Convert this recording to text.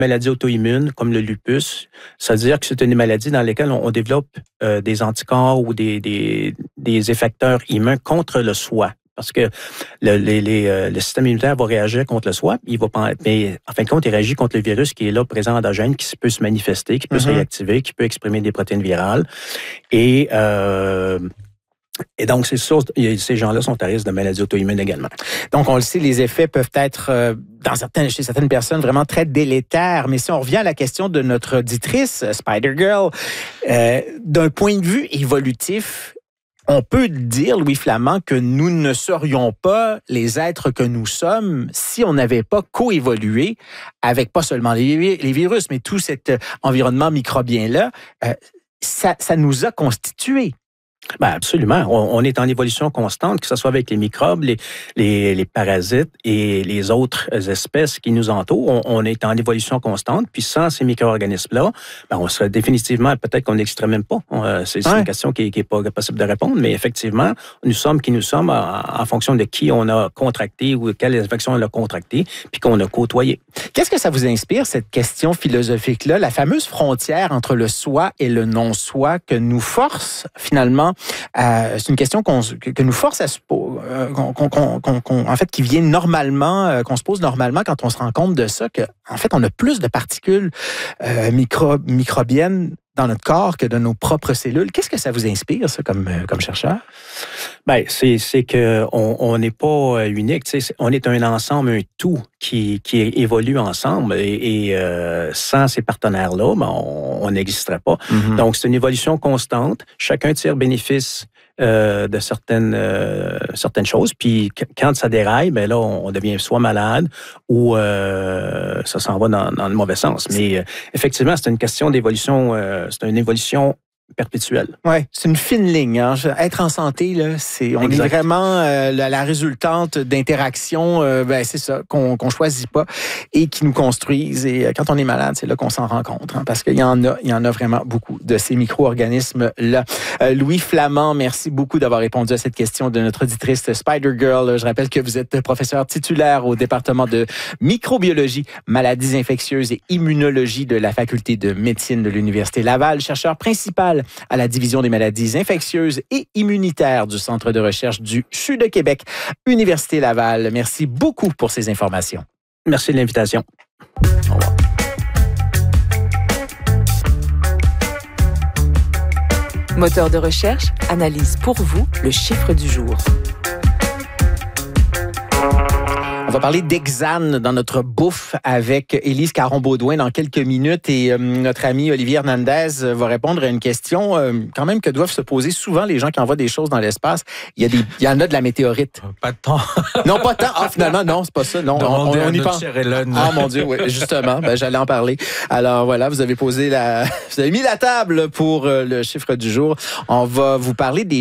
maladies auto-immunes comme le lupus, c'est-à-dire que c'est une maladie dans laquelle on développe des anticorps ou des effecteurs immuns contre le soi. Parce que le système immunitaire va réagir contre le soi, mais en fin de compte, il réagit contre le virus qui est là, présent endogène, qui peut se manifester, qui peut se réactiver, qui peut exprimer des protéines virales. Et donc, c'est sûr, ces gens-là sont à risque de maladies auto-immunes également. Donc, on le sait, les effets peuvent être, chez certaines personnes, vraiment très délétères. Mais si on revient à la question de notre auditrice, Spider-Girl, d'un point de vue évolutif, on peut dire, Louis Flamand, que nous ne serions pas les êtres que nous sommes si on n'avait pas coévolué avec pas seulement les virus, mais tout cet environnement microbien-là. Ça nous a constitués. Ben absolument. On est en évolution constante, que ce soit avec les microbes, les parasites et les autres espèces qui nous entourent. On est en évolution constante. Puis sans ces micro-organismes-là, ben on serait définitivement, peut-être qu'on n'existerait même pas. C'est une question qui est pas possible de répondre, mais effectivement, nous sommes qui nous sommes en fonction de qui on a contracté ou quelle infection on a contracté, puis qu'on a côtoyé. Qu'est-ce que ça vous inspire, cette question philosophique-là, la fameuse frontière entre le soi et le non-soi que nous force finalement. C'est une question que nous force à se poser, en fait, qui vient normalement, qu'on se pose normalement quand on se rend compte de ça, que en fait, on a plus de particules microbiennes dans notre corps que de nos propres cellules. Qu'est-ce que ça vous inspire, ça, comme chercheur? Ben, c'est que on n'est pas unique. On est un ensemble, un tout qui évolue ensemble. Et sans ces partenaires-là, ben, on n'existerait pas. Mm-hmm. Donc, c'est une évolution constante. Chacun tire bénéfice de certaines choses. Puis quand ça déraille, ben là, on devient soit malade ou ça s'en va dans le mauvais sens. Mais effectivement, c'est une question d'évolution. C'est une évolution perpétuelle. Oui, c'est une fine ligne. Hein. Être en santé, là, on est vraiment la résultante d'interactions, c'est ça, qu'on choisit pas et qui nous construisent. Et quand on est malade, c'est là qu'on s'en rend compte, hein, parce qu'il y en a vraiment beaucoup de ces micro-organismes-là. Louis Flamand, merci beaucoup d'avoir répondu à cette question de notre auditrice Spider-Girl. Je rappelle que vous êtes professeur titulaire au département de microbiologie, maladies infectieuses et immunologie de la faculté de médecine de l'Université Laval, chercheur principal à la division des maladies infectieuses et immunitaires du Centre de recherche du CHU de Québec, Université Laval. Merci beaucoup pour ces informations. Merci de l'invitation. Au revoir. Moteur de recherche analyse pour vous le chiffre du jour. On va parler d'Hexane dans notre bouffe avec Élise Caron-Baudouin dans quelques minutes et notre ami Olivier Hernandez va répondre à une question quand même que doivent se poser souvent les gens qui envoient des choses dans l'espace. Il y en a de la météorite. Pas de temps. Non, pas de temps. Ah, finalement, non, c'est pas ça. Non, on y pense. Ah, mon Dieu, oui, justement, j'allais en parler. Alors voilà, vous avez mis la table pour le chiffre du jour. On va vous parler des